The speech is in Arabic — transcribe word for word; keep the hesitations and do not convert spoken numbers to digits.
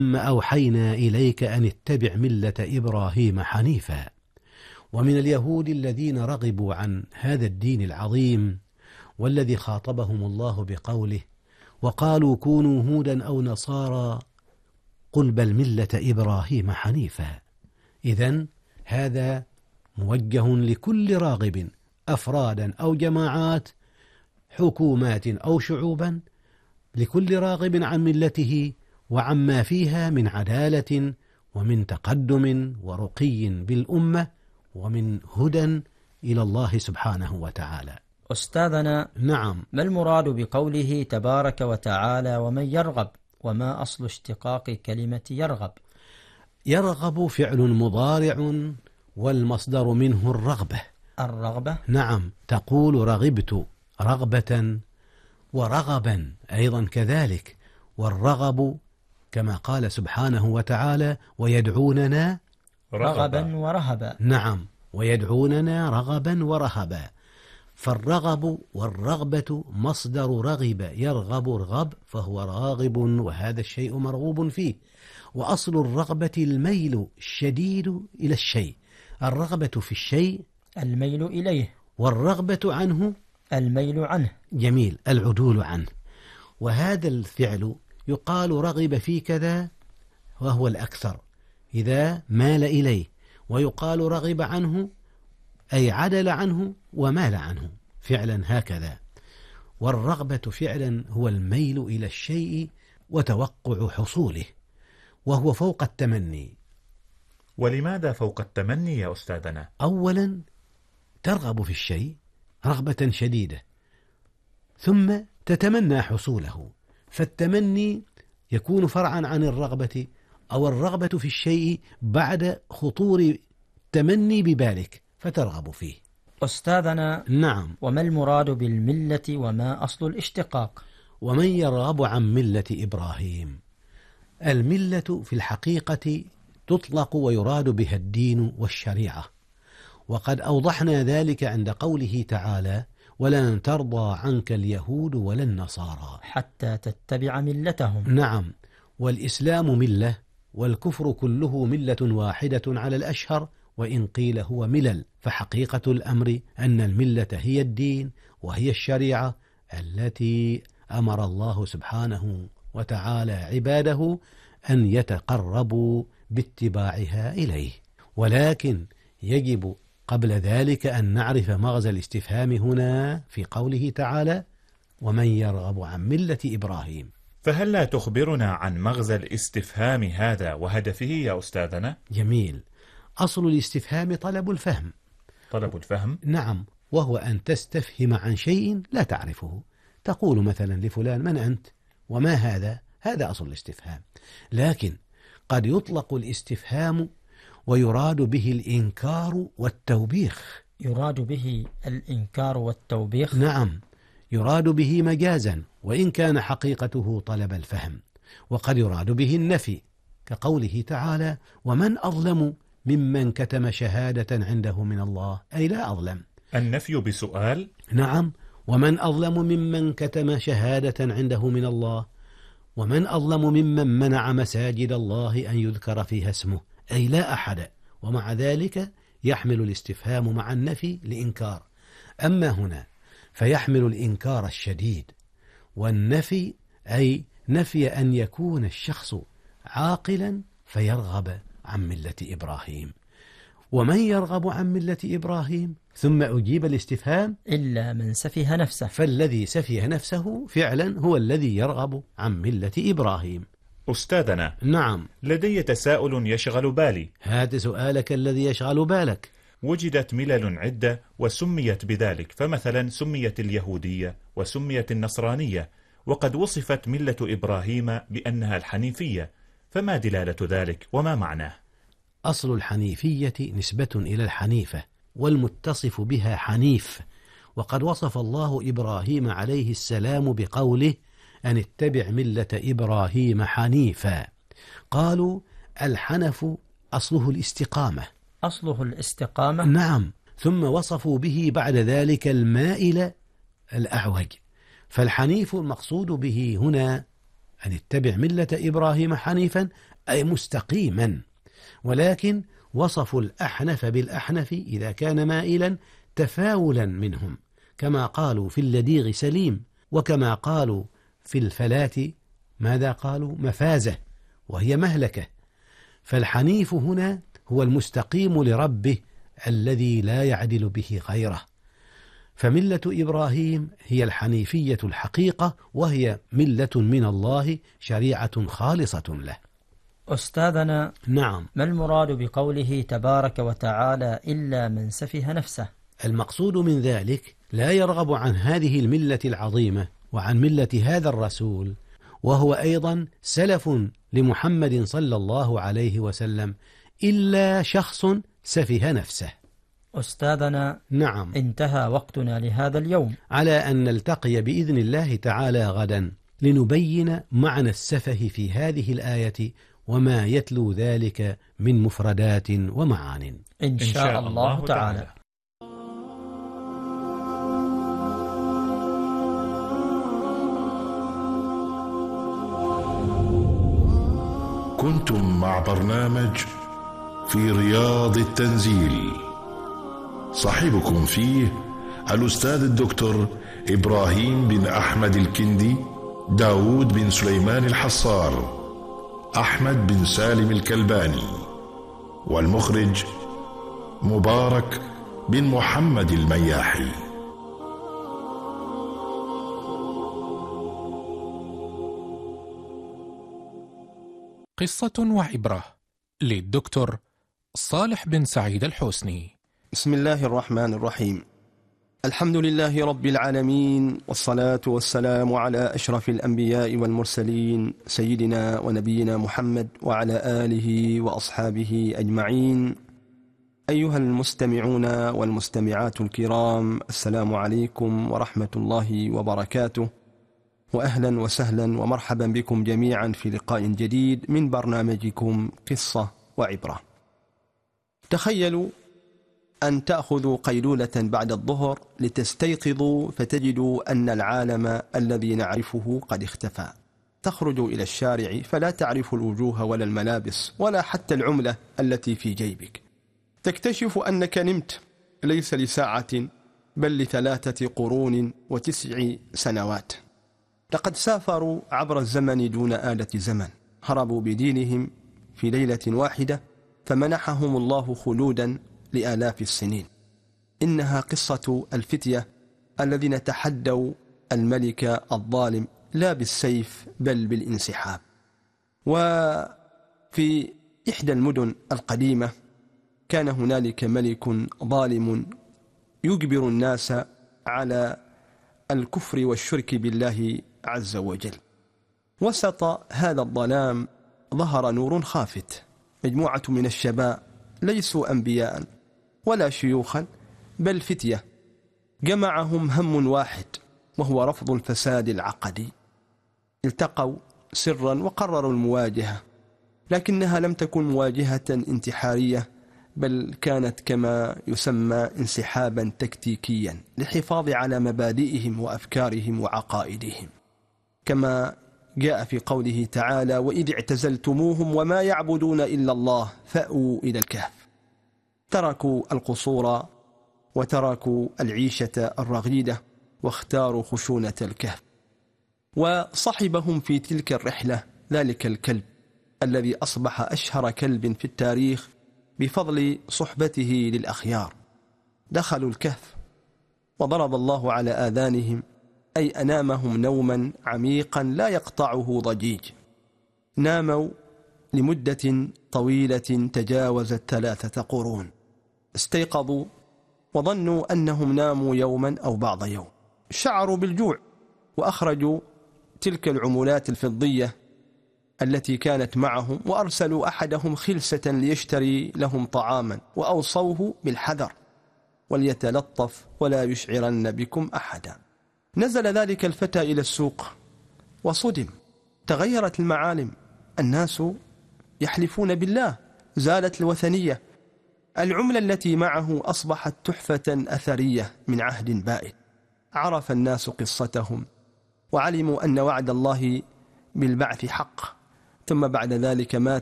ثم أوحينا إليك أن اتبع ملة إبراهيم حنيفا. ومن اليهود الذين رغبوا عن هذا الدين العظيم والذي خاطبهم الله بقوله وقالوا كونوا هودا أو نصارى قل بل ملة إبراهيم حنيفا. إذن هذا موجه لكل راغب، أفرادا أو جماعات، حكومات أو شعوبا، لكل راغب عن ملته وعما فيها من عدالة ومن تقدم ورقي بالأمة ومن هدى إلى الله سبحانه وتعالى. أستاذنا، نعم، ما المراد بقوله تبارك وتعالى ومن يرغب، وما أصل اشتقاق كلمة يرغب؟ يرغب فعل مضارع والمصدر منه الرغبة. الرغبة؟ نعم، تقول رغبت رغبة، ورغبا أيضا كذلك، والرغب كما قال سبحانه وتعالى ويدعوننا رغبا ورهبا. نعم، ويدعوننا رغبا ورهبا. فالرغب والرغبة مصدر رغب يرغب رغب، فهو راغب وهذا الشيء مرغوب فيه. وأصل الرغبة الميل الشديد إلى الشيء، الرغبة في الشيء الميل إليه، والرغبة عنه الميل عنه. جميل، العدول عنه. وهذا الفعل يقال رغب في كذا وهو الأكثر إذا مال إليه، ويقال رغب عنه أي عدل عنه ومال عنه فعلا هكذا. والرغبة فعلا هو الميل إلى الشيء وتوقع حصوله، وهو فوق التمني. ولماذا فوق التمني يا أستاذنا؟ أولا ترغب في الشيء رغبة شديدة، ثم تتمنى حصوله، فالتمني يكون فرعا عن الرغبة، أو الرغبة في الشيء بعد خطور التمني ببالك فترغب فيه. أستاذنا، نعم، وما المراد بالملة وما أصل الاشتقاق؟ ومن يرغب عن ملة إبراهيم. الملة في الحقيقة تطلق ويراد بها الدين والشريعة، وقد أوضحنا ذلك عند قوله تعالى ولن ترضى عنك اليهود ولا النصارى حتى تتبع ملتهم. نعم، والإسلام ملة، والكفر كله ملة واحدة على الأشهر، وإن قيل هو ملل، فحقيقة الأمر أن الملة هي الدين وهي الشريعة التي أمر الله سبحانه وتعالى عباده أن يتقربوا باتباعها إليه. ولكن يجب قبل ذلك أن نعرف مغزى الاستفهام هنا في قوله تعالى ومن يرغب عن ملة إبراهيم. فهل لا تخبرنا عن مغزى الاستفهام هذا وهدفه يا أستاذنا؟ جميل. أصل الاستفهام طلب الفهم. طلب الفهم؟ نعم، وهو أن تستفهم عن شيء لا تعرفه. تقول مثلا لفلان من أنت وما هذا، هذا أصل الاستفهام. لكن قد يطلق الاستفهام ويراد به الإنكار والتوبيخ. يراد به الإنكار والتوبيخ؟ نعم، يراد به مجازا وإن كان حقيقته طلب الفهم. وقد يراد به النفي كقوله تعالى ومن أظلم ممن كتم شهادة عنده من الله، أي لا أظلم. النفي بسؤال؟ نعم، ومن أظلم ممن كتم شهادة عنده من الله، ومن أظلم ممن منع مساجد الله أن يذكر فيها اسمه، أي لا أحد. ومع ذلك يحمل الاستفهام مع النفي لإنكار. أما هنا فيحمل الإنكار الشديد، والنفي أي نفي أن يكون الشخص عاقلا فيرغب عن ملة إبراهيم. ومن يرغب عن ملة إبراهيم، ثم أجيب الاستفهام إلا من سفه نفسه، فالذي سفه نفسه فعلا هو الذي يرغب عن ملة إبراهيم. أستاذنا، نعم، لدي تساؤل يشغل بالي. هات سؤالك الذي يشغل بالك. وجدت ملل عدة وسميت بذلك، فمثلا سميت اليهودية وسميت النصرانية، وقد وصفت ملة إبراهيم بأنها الحنيفية، فما دلالة ذلك وما معناه؟ أصل الحنيفية نسبة إلى الحنيفة، والمتصف بها حنيف. وقد وصف الله إبراهيم عليه السلام بقوله أن اتبع ملة إبراهيم حنيفا. قالوا الحنف أصله الاستقامة. أصله الاستقامة؟ نعم، ثم وصفوا به بعد ذلك المائل الأعوج. فالحنيف المقصود به هنا أن اتبع ملة إبراهيم حنيفا، أي مستقيما، ولكن وصفوا الأحنف بالأحنف إذا كان مائلا تفاولا منهم، كما قالوا في اللديغ سليم، وكما قالوا في الفلاة ماذا قالوا؟ مفازة، وهي مهلكة. فالحنيف هنا هو المستقيم لربه الذي لا يعدل به غيره. فملة إبراهيم هي الحنيفية الحقيقة، وهي ملة من الله، شريعة خالصة له. أستاذنا، نعم، ما المراد بقوله تبارك وتعالى إلا من سفه نفسه؟ المقصود من ذلك لا يرغب عن هذه الملة العظيمة وعن ملة هذا الرسول، وهو أيضا سلف لمحمد صلى الله عليه وسلم، إلا شخص سفه نفسه. أستاذنا، نعم، انتهى وقتنا لهذا اليوم، على أن نلتقي بإذن الله تعالى غدا لنبين معنى السفه في هذه الآية وما يتلو ذلك من مفردات ومعان إن شاء الله تعالى. كنتم مع برنامج في رياض التنزيل، صاحبكم فيه الأستاذ الدكتور إبراهيم بن أحمد الكندي، داود بن سليمان الحصار، أحمد بن سالم الكلباني، والمخرج مبارك بن محمد المياحي. قصة وعبرة للدكتور صالح بن سعيد الحسني. بسم الله الرحمن الرحيم. الحمد لله رب العالمين، والصلاة والسلام على أشرف الأنبياء والمرسلين، سيدنا ونبينا محمد وعلى آله وأصحابه أجمعين. أيها المستمعون والمستمعات الكرام، السلام عليكم ورحمة الله وبركاته، وأهلا وسهلا ومرحبا بكم جميعا في لقاء جديد من برنامجكم قصة وعبرة. تخيلوا أن تأخذوا قيلولة بعد الظهر لتستيقظوا فتجدوا أن العالم الذي نعرفه قد اختفى. تخرجوا إلى الشارع فلا تعرف الوجوه ولا الملابس ولا حتى العملة التي في جيبك. تكتشف أنك نمت ليس لساعة بل لثلاثة قرون وتسع سنوات. لقد سافروا عبر الزمن دون آلة زمن، هربوا بدينهم في ليلة واحدة فمنحهم الله خلودا لآلاف السنين. إنها قصة الفتية الذين تحدوا الملك الظالم لا بالسيف بل بالانسحاب. وفي إحدى المدن القديمة كان هنالك ملك ظالم يجبر الناس على الكفر والشرك بالله عز وجل. وسط هذا الظلام ظهر نور خافت. مجموعة من الشباب ليسوا أنبياء ولا شيوخا بل فتية، جمعهم هم واحد وهو رفض الفساد العقدي. التقوا سرا وقرروا المواجهة، لكنها لم تكن مواجهة انتحارية بل كانت كما يسمى انسحابا تكتيكيا للحفاظ على مبادئهم وأفكارهم وعقائدهم، كما جاء في قوله تعالى: وإذ اعتزلتموهم وما يعبدون إلا الله فأووا إلى الكهف. تركوا القصور وتركوا العيشة الرغيدة واختاروا خشونة الكهف. وصحبهم في تلك الرحلة ذلك الكلب الذي أصبح أشهر كلب في التاريخ بفضل صحبته للأخيار. دخلوا الكهف وضرب الله على آذانهم، أي أنامهم نوما عميقا لا يقطعه ضجيج. ناموا لمدة طويلة تجاوزت ثلاثة قرون. استيقظوا وظنوا أنهم ناموا يوما أو بعض يوم. شعروا بالجوع وأخرجوا تلك العملات الفضية التي كانت معهم وأرسلوا أحدهم خلسة ليشتري لهم طعاما، وأوصوه بالحذر وليتلطف ولا يشعرن بكم أحدا. نزل ذلك الفتى إلى السوق وصدم. تغيرت المعالم، الناس يحلفون بالله، زالت الوثنية. العملة التي معه أصبحت تحفة أثرية من عهد بائد. عرف الناس قصتهم وعلموا أن وعد الله بالبعث حق، ثم بعد ذلك مات